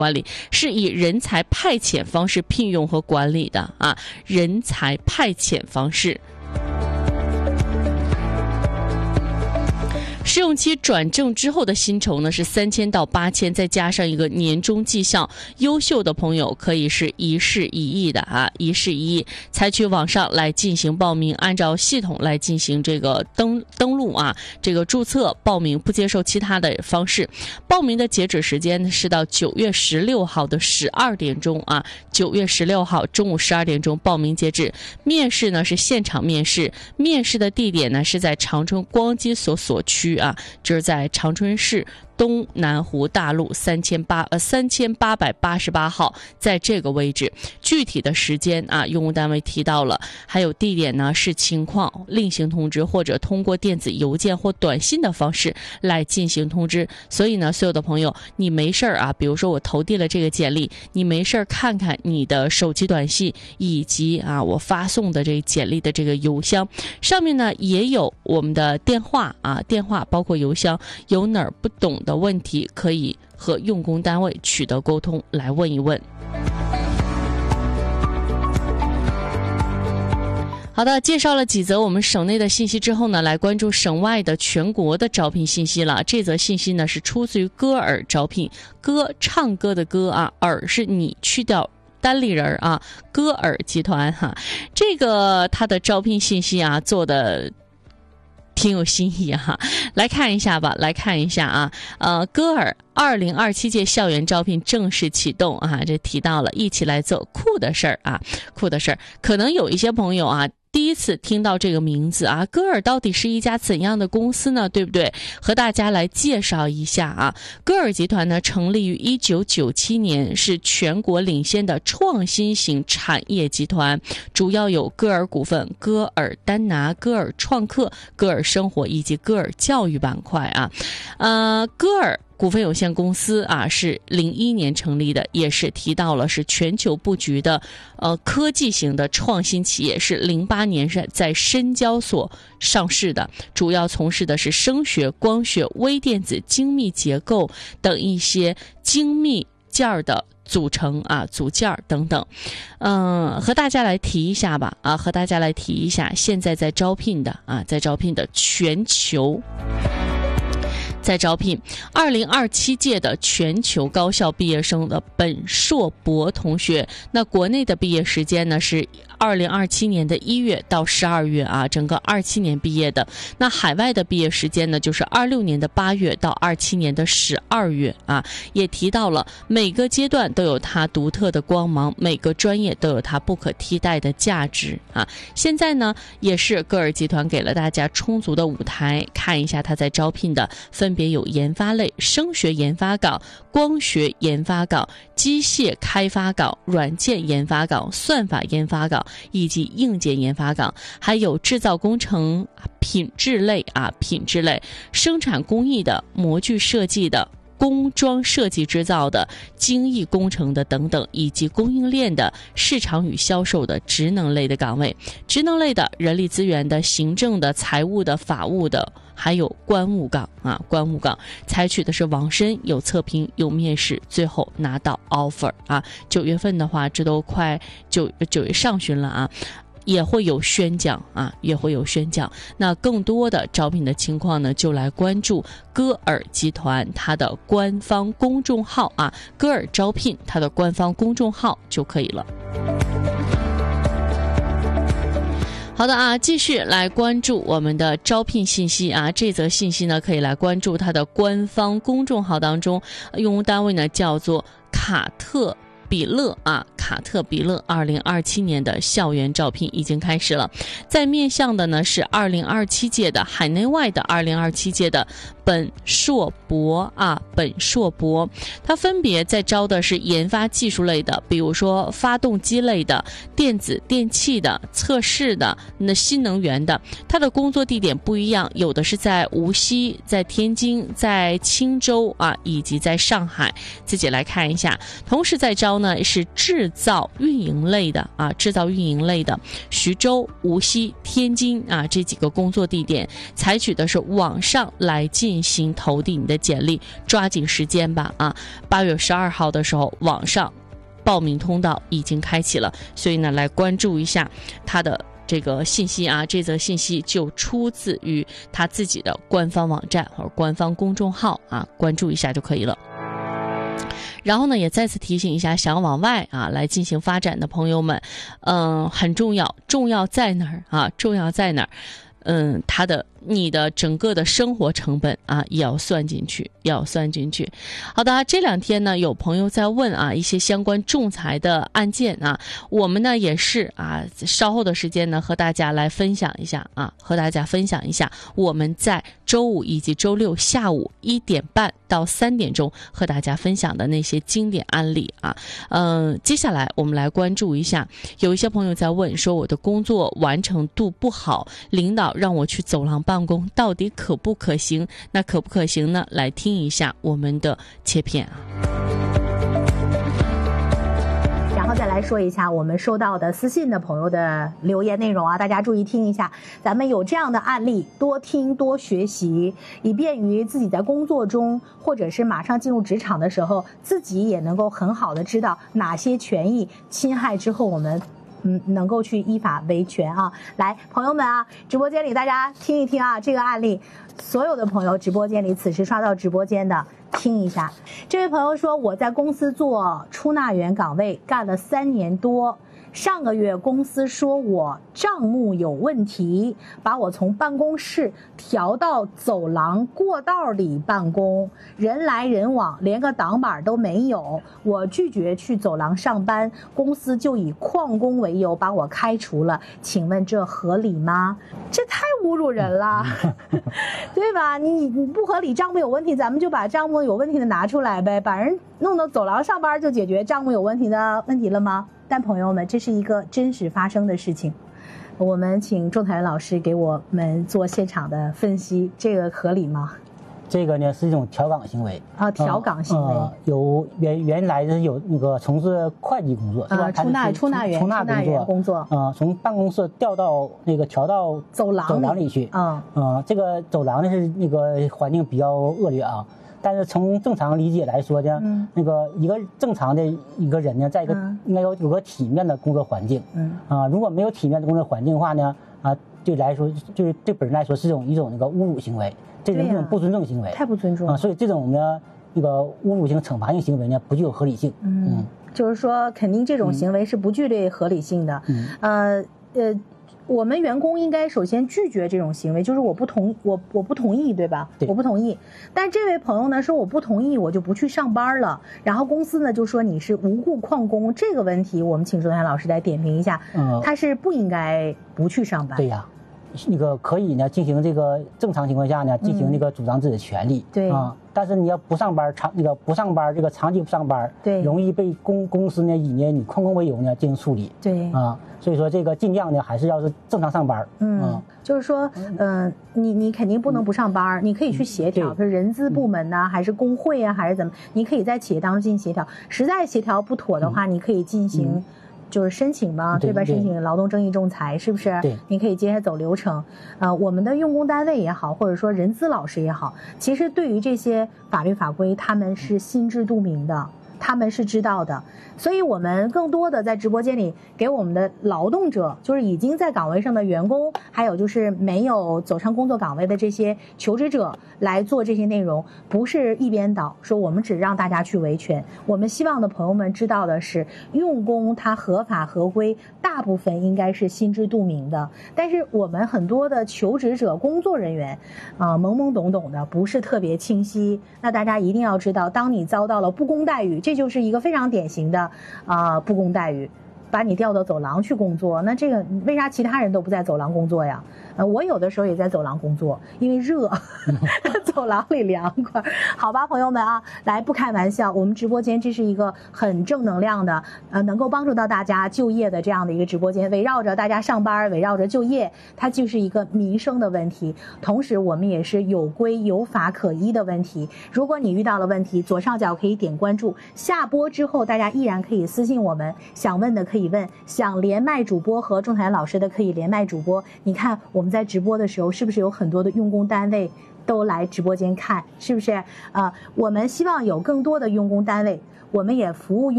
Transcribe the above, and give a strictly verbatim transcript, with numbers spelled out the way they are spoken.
管理，是以人才派遣方式聘用和管理的啊，人才派遣方式。试用期转正之后的薪酬呢是三千到八千，再加上一个年终绩效，优秀的朋友可以是一事一议的啊，一事一议，采取网上来进行报名，按照系统来进行这个登登录啊，这个注册报名，不接受其他的方式。报名的截止时间呢是到九月十六号的十二点钟啊，九月十六号中午十二点钟报名截止。面试呢是现场面试，面试的地点呢是在长春光机所所区啊，就是在长春市东南湖大路三千八呃三千八百八十八号，在这个位置。具体的时间啊，用户单位提到了，还有地点呢是情况另行通知，或者通过电子邮件或短信的方式来进行通知。所以呢，所有的朋友，你没事儿啊，比如说我投递了这个简历，你没事儿看看你的手机短信以及啊我发送的这个简历的这个邮箱上面呢也有我们的电话啊，电话包括邮箱，有哪儿不懂的问题可以和用工单位取得沟通，来问一问。好的，介绍了几则我们省内的信息之后呢，来关注省外的全国的招聘信息了。这则信息呢是出自于歌尔招聘，歌唱歌的歌啊，尔是你去掉单立人啊，歌尔集团哈、啊，这个它的招聘信息啊做的挺有新意哈、啊，来看一下吧，来看一下啊，呃，歌尔二零二七届校园招聘正式启动啊，这提到了一起来做酷的事儿啊，酷的事儿，可能有一些朋友啊。第一次听到这个名字啊，歌尔到底是一家怎样的公司呢？对不对？和大家来介绍一下啊。歌尔集团呢，成立于一九九七年，是全国领先的创新型产业集团，主要有歌尔股份、歌尔丹拿、歌尔创客、歌尔生活以及歌尔教育板块啊。呃，歌尔股份有限公司啊，是零一年成立的，也是提到了是全球布局的呃科技型的创新企业，是零八年是在深交所上市的，主要从事的是声学、光学、微电子、精密结构等一些精密件的组成啊，组件等等。嗯，和大家来提一下吧啊，和大家来提一下，现在在招聘的啊，在招聘的全球。在招聘二零二七届的全球高校毕业生的本硕博同学，那国内的毕业时间呢是二零二七年的一月到十二月啊，整个二七年毕业的。那海外的毕业时间呢就是二六年的八月到二七年的十二月啊，也提到了每个阶段都有它独特的光芒，每个专业都有它不可替代的价值啊。现在呢也是歌尔集团给了大家充足的舞台，看一下它在招聘的分分别有研发类、声学研发岗、光学研发岗、机械开发岗、软件研发岗、算法研发岗以及硬件研发岗，还有制造工程、品质类啊、品质类、生产工艺的、模具设计的、工装设计制造的、精益工程的等等，以及供应链的、市场与销售的职能类的岗位。职能类的人力资源的、行政的、财务的、法务的，还有官务岗啊，官务岗采取的是网申，有测评，有面试，最后拿到 offer 啊。九月份的话，这都快九九月上旬了啊。也会有宣讲啊，也会有宣讲。那更多的招聘的情况呢，就来关注歌尔集团它的官方公众号啊，歌尔招聘它的官方公众号就可以了。好的啊，继续来关注我们的招聘信息啊。这则信息呢，可以来关注它的官方公众号当中，用户单位呢叫做卡特比勒啊，卡特比勒二零二七年的校园招聘已经开始了，在面向的呢是二零二七届的海内外的二零二七届的本硕博啊，本硕博，它分别在招的是研发技术类的，比如说发动机类的、电子电器的、测试的、那新能源的。它的工作地点不一样，有的是在无锡、在天津、在青州啊，以及在上海，自己来看一下。同时在招呢是制造运营类的啊，制造运营类的，徐州、无锡、天津啊这几个工作地点，采取的是网上来进进行投递你的简历，抓紧时间吧啊！八月十二号的时候，网上报名通道已经开启了，所以呢，来关注一下他的这个信息啊，这则信息就出自于他自己的官方网站或者官方公众号啊，关注一下就可以了。然后呢，也再次提醒一下，想要往外啊来进行发展的朋友们，嗯，很重要，重要在哪儿啊？重要在哪儿？嗯，它的你的整个的生活成本啊，也要算进去，要算进去。好的，这两天呢，有朋友在问啊，一些相关仲裁的案件啊，我们呢也是啊，稍后的时间呢，和大家来分享一下啊，和大家分享一下我们在周五以及周六下午一点半到三点钟和大家分享的那些经典案例啊。嗯，接下来我们来关注一下，有一些朋友在问说，我的工作完成度不好，领导让我去走廊办公，到底可不可行？那可不可行呢？来听一下我们的切片啊。 然后再来说一下我们收到的私信的朋友的留言内容啊，大家注意听一下，咱们有这样的案例，多听多学习，以便于自己在工作中或者是马上进入职场的时候，自己也能够很好的知道哪些权益侵害之后我们嗯，能够去依法维权啊！来，朋友们啊，直播间里大家听一听啊，这个案例，所有的朋友直播间里此时刷到直播间的听一下。这位朋友说，我在公司做出纳员岗位干了三年多，上个月公司说我账目有问题，把我从办公室调到走廊过道里办公，人来人往，连个挡板都没有。我拒绝去走廊上班，公司就以旷工为由把我开除了。请问这合理吗？这太侮辱人了，对吧？你你不合理，账目有问题，咱们就把账目有问题的拿出来呗，把人弄到走廊上班就解决账目有问题的问题了吗？但朋友们，这是一个真实发生的事情，我们请仲裁老师给我们做现场的分析，这个合理吗？ 这个呢是一种调岗行为啊，调岗行为。 呃、有原原来是有那个从事会计工作是吧？ 啊，出纳出纳员出纳工作工作啊、呃，从办公室调到那个调到走廊走廊里去啊啊、 嗯呃，这个走廊呢是那个环境比较恶劣啊。但是从正常理解来说呢，嗯、那个一个正常的一个人呢，在一个、嗯、应该有有个体面的工作环境，嗯啊，如果没有体面的工作环境的话呢，啊，对来说就是对本人来说是一种一种那个侮辱行为，这种这种不尊重行为， 太不尊重啊，所以这种呢那个侮辱性、惩罚性行为呢不具有合理性， 嗯，嗯就是说肯定这种行为是不具备合理性的，嗯呃呃。我们员工应该首先拒绝这种行为，就是我不同我我不同意，对吧？ 对， 我不同意。但这位朋友呢说我不同意，我就不去上班了。然后公司呢就说你是无故旷工，这个问题我们请仲裁老师来点评一下。嗯，他是不应该不去上班。 对呀，那个可以呢进行这个正常情况下呢进行那个主张自己的权利。 对啊。但是你要不上班，长那个不上班，这个长期不上班， 对， 容易被公公司呢以呢你旷工为由呢进行处理， 对啊，所以说这个尽量呢还是要是正常上班， 嗯，啊、就是说，嗯、呃，你你肯定不能不上班，嗯、你可以去协调，比如人资部门呐、啊，还是工会啊，还是怎么，你可以在企业当中进行协调，实在协调不妥的话，嗯、你可以进行。嗯就是申请嘛，对吧？申请劳动争议仲裁，是不是？ 对， 你可以接下来走流程。呃，我们的用工单位也好，或者说人资老师也好，其实对于这些法律法规，他们是心知肚明的。他们是知道的，所以我们更多的在直播间里给我们的劳动者，就是已经在岗位上的员工，还有就是没有走上工作岗位的这些求职者来做这些内容，不是一边倒，说我们只让大家去维权。我们希望的朋友们知道的是，用工它合法合规，大部分应该是心知肚明的。但是我们很多的求职者、工作人员，啊、呃，懵懵懂懂的，不是特别清晰。那大家一定要知道，当你遭到了不公待遇，这就是一个非常典型的啊、呃、不公待遇，把你调到走廊去工作，那这个为啥其他人都不在走廊工作呀？呃，我有的时候也在走廊工作，因为热，走廊里凉快。好吧，朋友们啊，来不开玩笑，我们直播间这是一个很正能量的，呃，能够帮助到大家就业的这样的一个直播间，围绕着大家上班，围绕着就业，它就是一个民生的问题。同时，我们也是有规有法可依的问题。如果你遇到了问题，左上角可以点关注，下播之后大家依然可以私信我们，想问的可以问，想连麦主播和仲裁老师的可以连麦主播。你看我们在直播的时候，是不是有很多的用工单位都来直播间看，是不是？啊、呃，我们希望有更多的用工单位，我们也服务用。